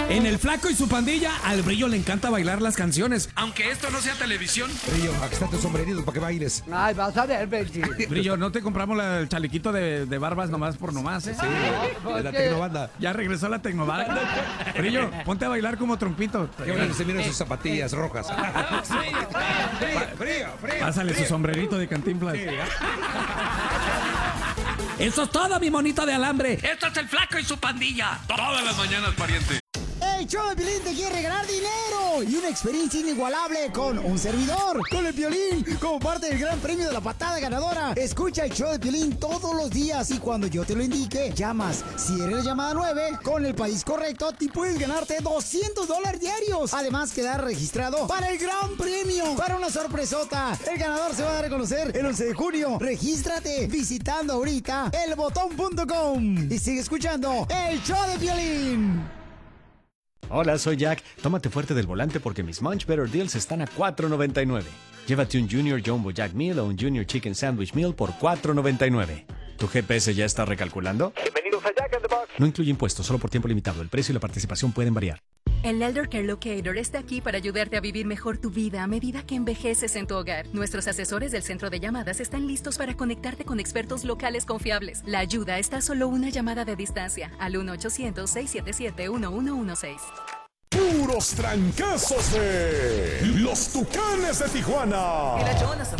En El Flaco y su pandilla, al Brillo le encanta bailar las canciones. Aunque esto no sea televisión. Brillo, aquí está tu sombrerito para que bailes. Ay, vas a ver, Benji. Brillo, ¿no te compramos el chalequito de barbas nomás por nomás, eh? Sí, de la tecnobanda. Ya regresó la tecnobanda. Brillo, ponte a bailar como trompito. Qué bueno que se miran sus zapatillas rojas. Frío. Pásale su sombrerito de Cantinflas. Eso es todo, mi monito de alambre. Esto es El Flaco y su pandilla. Todas las mañanas, pariente. El show de Piolín te quiere regalar dinero y una experiencia inigualable con un servidor, con el Piolín, como parte del gran premio de la patada ganadora. Escucha el show de Piolín todos los días y cuando yo te lo indique, llamas. Si eres la llamada 9, con el país correcto, te puedes ganarte $200 diarios. Además, quedar registrado para el gran premio, para una sorpresota. El ganador se va a dar a conocer el 11 de junio. Regístrate visitando ahorita elbotón.com y sigue escuchando el show de Piolín. Hola, soy Jack. Tómate fuerte del volante porque mis Munch Better Deals están a $4.99. Llévate un Junior Jumbo Jack Meal o un Junior Chicken Sandwich Meal por $4.99. ¿Tu GPS ya está recalculando? Bienvenidos a Jack in the Box. No incluye impuestos, solo por tiempo limitado. El precio y la participación pueden variar. El Elder Care Locator está aquí para ayudarte a vivir mejor tu vida a medida que envejeces en tu hogar. Nuestros asesores del centro de llamadas están listos para conectarte con expertos locales confiables. La ayuda está a solo una llamada de distancia al 1-800-677-1116. Puros trancazos de los Tucanes de Tijuana.